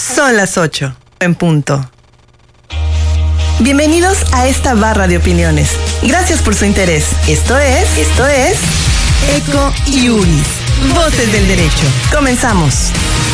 Son las 8, en punto. Bienvenidos a esta barra de opiniones. Gracias por su interés. Esto es Eco Iuris, Voces del Derecho. Comenzamos.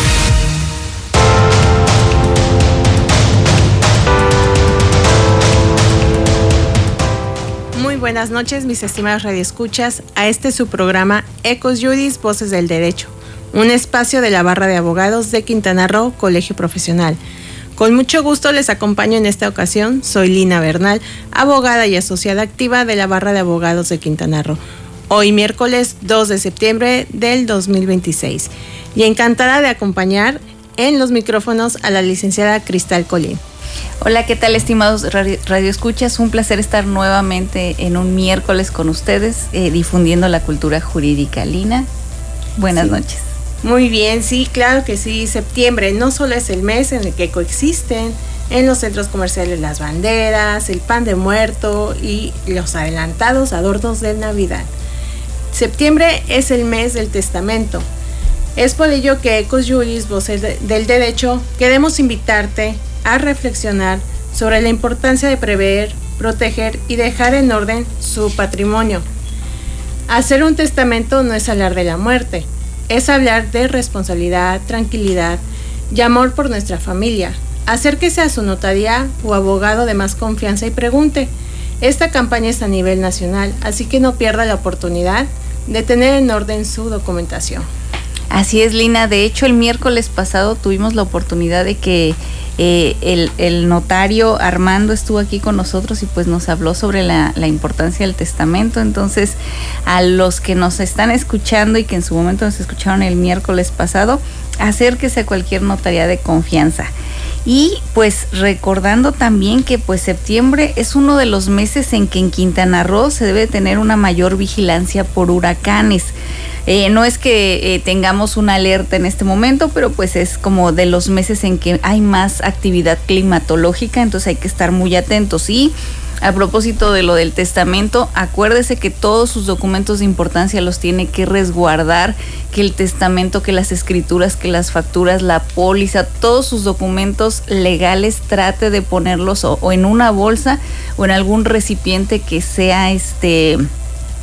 Muy buenas noches, mis estimados radioescuchas, a su programa Ecos Iuris, Voces del Derecho, un espacio de la Barra de Abogados de Quintana Roo, Colegio Profesional. Con mucho gusto les acompaño en esta ocasión. Soy Lina Bernal, abogada y asociada activa de la Barra de Abogados de Quintana Roo. Hoy miércoles 2 de septiembre del 2026. Y encantada de acompañar en los micrófonos a la licenciada Cristal Colín. Hola, ¿qué tal, estimados radioescuchas? Un placer estar nuevamente en un miércoles con ustedes, difundiendo la cultura jurídica. Lina, buenas noches. Muy bien, sí, claro que sí. Septiembre no solo es el mes en el que coexisten en los centros comerciales las banderas, el pan de muerto y los adelantados adornos de Navidad. Septiembre es el mes del testamento. Es por ello que Ecos Iuris, Voces del Derecho, queremos invitarte a reflexionar sobre la importancia de prever, proteger y dejar en orden su patrimonio. Hacer un testamento no es hablar de la muerte, es hablar de responsabilidad, tranquilidad y amor por nuestra familia. Acérquese a su notaría o abogado de más confianza y pregunte. Esta campaña es a nivel nacional, así que no pierda la oportunidad de tener en orden su documentación. Así es, Lina. De hecho, el miércoles pasado tuvimos la oportunidad de que el notario Armando estuvo aquí con nosotros y pues nos habló sobre la importancia del testamento. Entonces, a los que nos están escuchando y que en su momento nos escucharon el miércoles pasado, acérquese a cualquier notaría de confianza. Y pues recordando también que pues septiembre es uno de los meses en que en Quintana Roo se debe tener una mayor vigilancia por huracanes. No es que tengamos una alerta en este momento, pero pues es como de los meses en que hay más actividad climatológica, entonces hay que estar muy atentos. Y a propósito de lo del testamento, acuérdese que todos sus documentos de importancia los tiene que resguardar, que el testamento, que las escrituras, que las facturas, la póliza, todos sus documentos legales trate de ponerlos o en una bolsa o en algún recipiente que sea